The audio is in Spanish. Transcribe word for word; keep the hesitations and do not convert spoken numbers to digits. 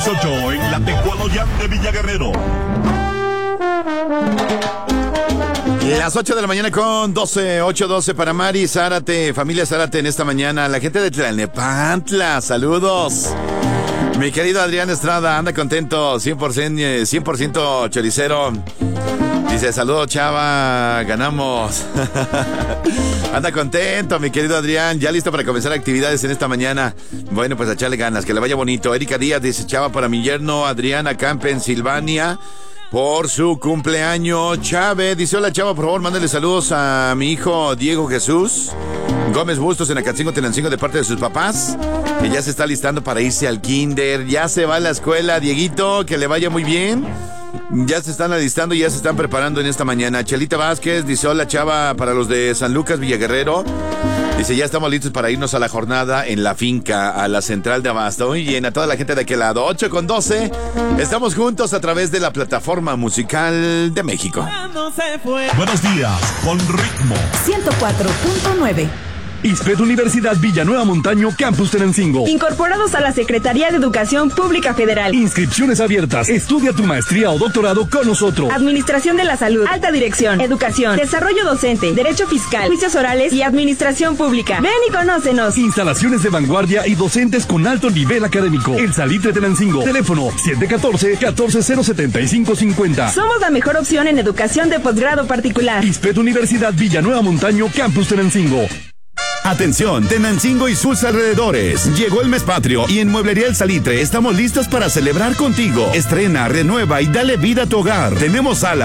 dieciocho en la Tecualoyán de Villa Guerrero. Las ocho de la mañana con doce, ocho doce para Mari Zárate, familia Zárate en esta mañana. La gente de Tlalnepantla, saludos. Mi querido Adrián Estrada, anda contento, cien por ciento, cien por ciento choricero. Dice, saludos Chava, ganamos. Anda contento, mi querido Adrián, ya listo para comenzar actividades en esta mañana. Bueno, pues a echarle ganas, que le vaya bonito. Erika Díaz dice, Chava, para mi yerno Adrián acá en Pensilvania, por su cumpleaños. Chávez dice, hola Chava, por favor, mándale saludos a mi hijo Diego Jesús Gómez Bustos en Acatzingo, Tenancingo, de parte de sus papás, que ya se está listando para irse al kinder. Ya se va a la escuela, Dieguito, que le vaya muy bien. Ya se están alistando y ya se están preparando en esta mañana. Chelita Vázquez dice, hola Chava, para los de San Lucas, Villaguerrero. Dice, ya estamos listos para irnos a la jornada en la finca, a la central de Abasto. Muy bien, a toda la gente de aquel lado. ocho con doce, estamos juntos a través de la plataforma musical de México. Buenos días, con ritmo. ciento cuatro punto nueve. ISPED Universidad Villanueva Montaño, Campus Tenancingo. Incorporados a la Secretaría de Educación Pública Federal. Inscripciones abiertas. Estudia tu maestría o doctorado con nosotros. Administración de la Salud, Alta Dirección, Educación, Desarrollo Docente, Derecho Fiscal, Juicios Orales y Administración Pública. Ven y conócenos. Instalaciones de vanguardia y docentes con alto nivel académico. El Salitre Tenancingo. Teléfono siete uno cuatro, uno cuatro cero siete cinco cinco cero. Somos la mejor opción en educación de posgrado particular. ISPED Universidad Villanueva Montaño, Campus Tenancingo. Atención, Tenancingo y sus alrededores. Llegó el mes patrio y en Mueblería El Salitre estamos listos para celebrar contigo. Estrena, renueva y dale vida a tu hogar. Tenemos sala,